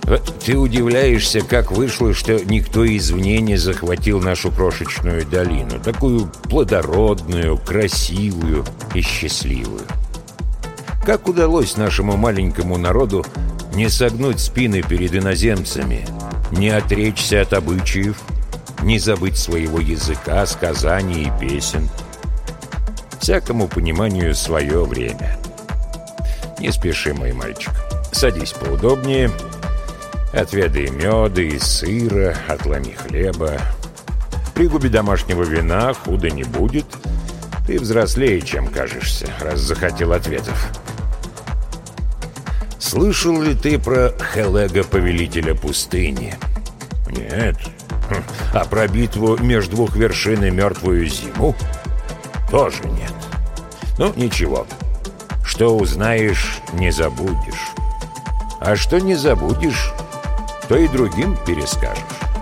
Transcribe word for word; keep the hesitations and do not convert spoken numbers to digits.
Ты удивляешься, как вышло, что никто извне не захватил нашу крошечную долину, такую плодородную, красивую и счастливую. Как удалось нашему маленькому народу не согнуть спины перед иноземцами, не отречься от обычаев, не забыть своего языка, сказаний и песен? Всякому пониманию свое время. Не спеши, мой мальчик. Садись поудобнее. Отведай меда и сыра, отломи хлеба. Пригуби домашнего вина, худо не будет. Ты взрослее, чем кажешься, раз захотел ответов. Слышал ли ты про Хелега, повелителя пустыни? Нет. А про битву между двух вершин и мертвую зиму? Тоже нет. Ну, ничего. Что узнаешь, не забудешь. А что не забудешь, то и другим перескажешь.